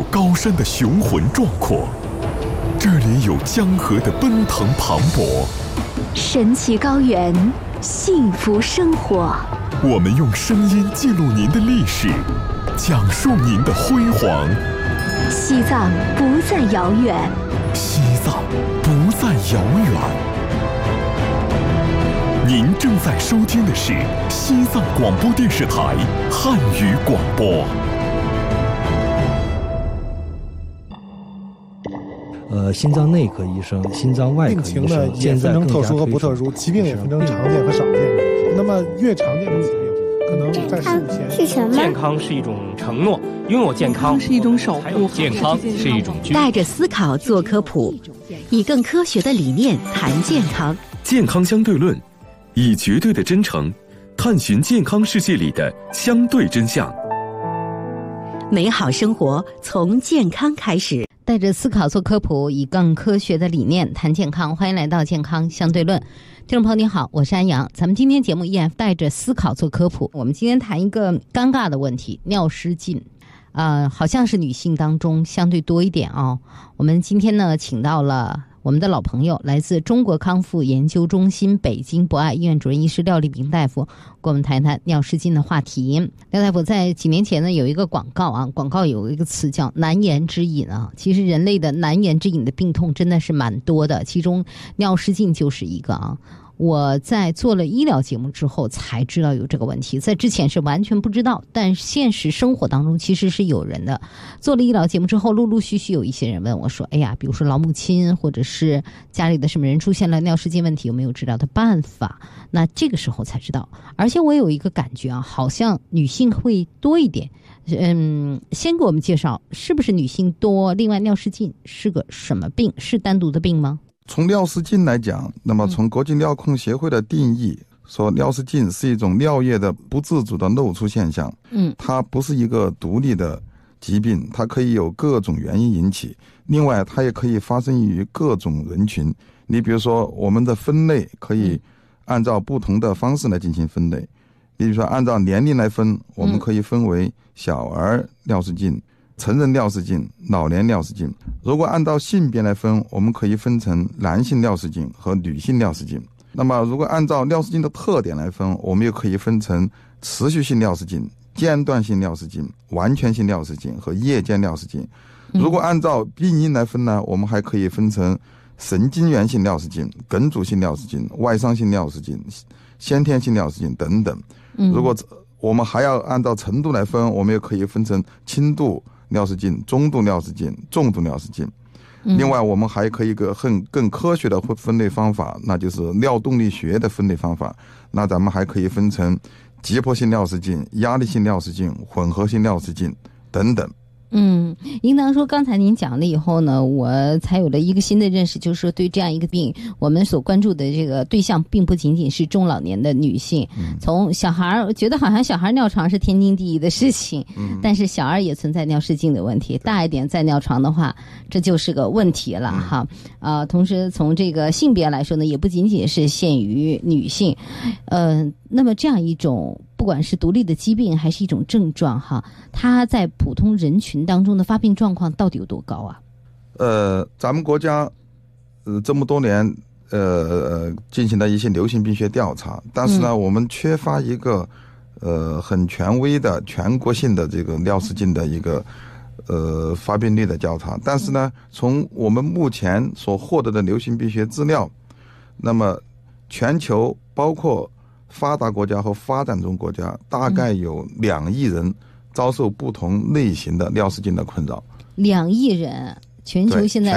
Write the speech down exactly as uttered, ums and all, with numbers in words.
高山的雄浑壮阔，这里有江河的奔腾磅礴， 神奇高原，幸福生活。 我们用声音记录您的历史，讲述您的辉煌。 西藏不再遥远， 西藏不再遥远。您正在收听的是西藏广播电视台汉语广播。 呃，心脏内科医生、心脏外科医生， 病情呢也分成特殊和不特殊，疾病也分成常见和少见。那么越常见的疾病，可能在事物前是什么？ 健康是一种承诺，拥有健康是一种守护， 健康是一种居。 带着思考做科普，以更科学的理念谈健康。 健康相对论，以绝对的真诚探寻健康世界里的相对真相。 美好生活从健康开始。 带着思考做科普，以更科学的理念谈健康。欢迎来到健康相对论，听众朋友你好，我是安阳。咱们今天节目依然带着思考做科普，我们今天谈一个尴尬的问题，尿失禁。呃，好像是女性当中相对多一点哦。我们今天呢，请到了我们的老朋友，来自中国康复研究中心北京博爱医院主任医师廖立明大夫，跟我们谈一谈尿失禁的话题。廖大夫在几年前呢，有一个广告啊，广告有一个词叫难言之隐啊。其实人类的难言之隐的病痛真的是蛮多的，其中尿失禁就是一个啊。我在做了医疗节目之后才知道有这个问题，在之前是完全不知道，但现实生活当中其实是有人的。做了医疗节目之后，陆陆续续有一些人问我说，哎呀，比如说老母亲或者是家里的什么人出现了尿失禁问题，有没有治疗的办法？那这个时候才知道。而且我有一个感觉啊，好像女性会多一点。嗯，先给我们介绍是不是女性多？另外，尿失禁是个什么病？是单独的病吗？ 从尿失禁来讲，那么从国际尿控协会的定义、嗯、说尿失禁是一种尿液的不自主的漏出现象，嗯，它不是一个独立的疾病，它可以有各种原因引起，另外它也可以发生于各种人群。你比如说我们的分类可以按照不同的方式来进行分类，嗯、比如说按照年龄来分，我们可以分为小儿尿失禁、成人尿失禁、老年尿失禁。如果按照性别来分，我们可以分成男性尿失禁和女性尿失禁。那么如果按照尿失禁的特点来分，我们又可以分成持续性尿失禁、间断性尿失禁、完全性尿失禁和夜间尿失禁。如果按照病因来分呢，我们还可以分成神经元性尿失禁、梗阻性尿失禁、外伤性尿失禁、先天性尿失禁等等。如果我们还要按照程度来分，我们也可以分成轻度尿失禁、中度尿失禁、重度尿失禁。另外我们还可以一个更更科学的分类方法，那就是尿动力学的分类方法。那咱们还可以分成急迫性尿失禁、压力性尿失禁、混合性尿失禁等等。 嗯，应当说刚才您讲了以后呢，我才有了一个新的认识，就是说对这样一个病，我们所关注的这个对象并不仅仅是中老年的女性，嗯、从小孩觉得好像小孩尿床是天经地义的事情，嗯、但是小儿也存在尿失禁的问题，大一点再尿床的话，这就是个问题了、嗯、哈。呃，同时从这个性别来说呢，也不仅仅是限于女性，呃，那么这样一种不管是独立的疾病还是一种症状哈，它在普通人群当中的发病状况到底有多高啊？ 呃，咱们国家呃这么多年呃呃进行了一些流行病学调查，但是呢，嗯、我们缺乏一个呃很权威的全国性的这个尿失禁的一个呃发病率的调查。但是呢，从我们目前所获得的流行病学资料，那么全球包括发达国家和发展中国家大概有两亿人遭受不同类型的尿失禁的困扰。 两亿人，全球现在